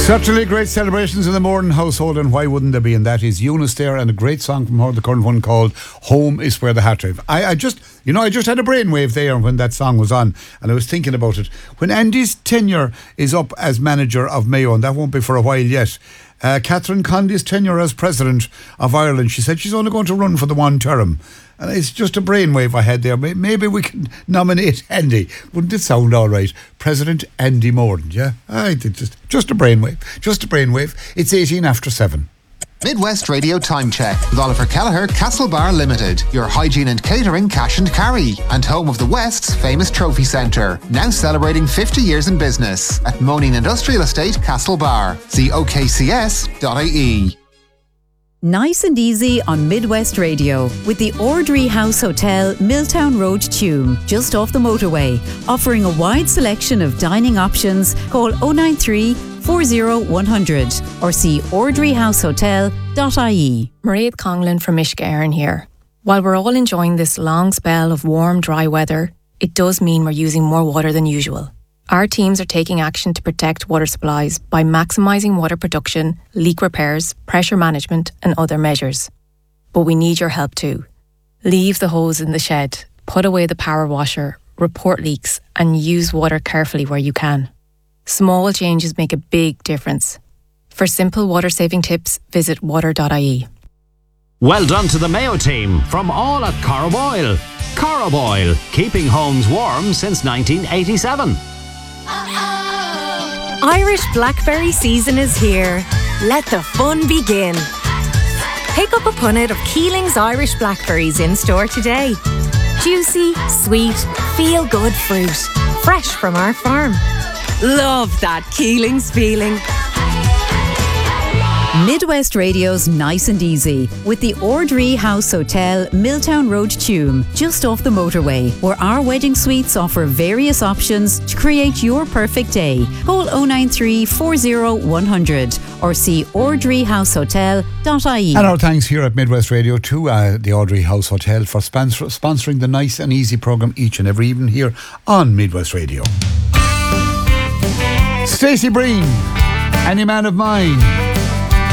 Certainly great celebrations in the Moran household, and why wouldn't there be? And that is Eunice there, and a great song from her, the current one called Home is Where the Hat Drive. I just had a brainwave there when that song was on, and I was thinking about it. When Andy's tenure is up as manager of Mayo, and that won't be for a while yet, Catherine Condy's tenure as president of Ireland, she said she's only going to run for the one term. And it's just a brainwave I had there. Maybe we can nominate Andy. Wouldn't it sound all right? President Andy Moran, yeah? Just a brainwave. Just a brainwave. It's 7:18. Midwest Radio Time Check with Oliver Kelleher, Castlebar Limited, your hygiene and catering cash and carry, and home of the West's famous trophy centre, now celebrating 50 years in business at Moaning Industrial Estate, Castlebar. See okcs.ie. Nice and easy on Midwest Radio with the Ordry House Hotel, Milltown Road, Tuam, just off the motorway, offering a wide selection of dining options. Call 093 40 100 or see ordryhousehotel.ie. Mairead Conglin from Mishka Éireann here. While we're all enjoying this long spell of warm, dry weather, it does mean we're using more water than usual. Our teams are taking action to protect water supplies by maximising water production, leak repairs, pressure management and other measures. But we need your help too. Leave the hose in the shed, put away the power washer, report leaks and use water carefully where you can. Small changes make a big difference. For simple water saving tips, visit water.ie. Well done to the Mayo team from all at Coroboil. Coroboil, keeping homes warm since 1987. Irish blackberry season is here. Let the fun begin. Pick up a punnet of Keeling's Irish blackberries in store today. Juicy, sweet, feel-good fruit. Fresh from our farm. Love that Keeling's feeling. Midwest Radio's Nice and Easy with the Ordry House Hotel, Milltown Road, Tuam, just off the motorway, where our wedding suites offer various options to create your perfect day. Call 093 40 100 or see ordryhousehotel.ie. And our thanks here at Midwest Radio to the Ordry House Hotel for sponsoring the Nice and Easy programme each and every evening here on Midwest Radio. Stacey Breen, Any Man of Mine.